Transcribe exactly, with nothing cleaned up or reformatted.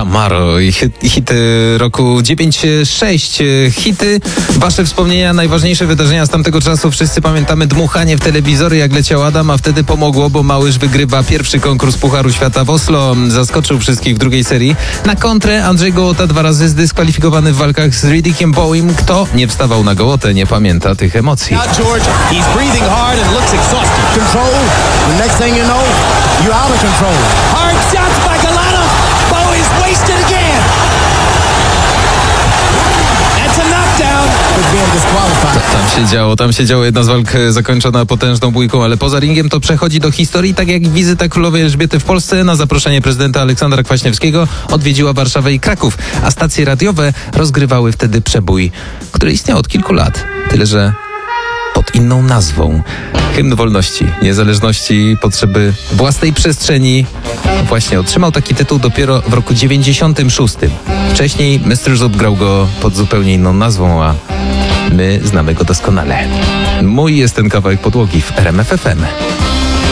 Amaro i hit, hity roku dziewięć sześć. Hity, wasze wspomnienia, najważniejsze wydarzenia z tamtego czasu. Wszyscy pamiętamy dmuchanie w telewizory, jak leciał Adam, a wtedy pomogło, bo Małysz wygrywa pierwszy konkurs Pucharu Świata w Oslo. Zaskoczył wszystkich w drugiej serii. Na kontrę Andrzej Gołota dwa razy zdyskwalifikowany w walkach z Riddickiem Bowiem. Kto nie wstawał na Gołotę, nie pamięta tych emocji. Now George, he's breathing hard and looks exhausted. Control. The next thing you know, you're out of control. Hard shots by Gołota. Bowie is wasted again. That's a knockdown. But being disqualified. Tam się działo, tam się działo. Jedna z walk zakończona potężną bójką, ale poza ringiem to przechodzi do historii, tak jak wizyta królowej Elżbiety w Polsce na zaproszenie prezydenta Aleksandra Kwaśniewskiego odwiedziła Warszawę i Kraków, a stacje radiowe rozgrywały wtedy przebój, który istniał od kilku lat. Tyle, że pod inną nazwą. Hymn wolności, niezależności, potrzeby własnej przestrzeni. Właśnie otrzymał taki tytuł dopiero w roku dziewięćdziesiątym szóstym. Wcześniej mister Zub grał go pod zupełnie inną nazwą, a my znamy go doskonale. Mój jest ten kawałek podłogi w R M F F M.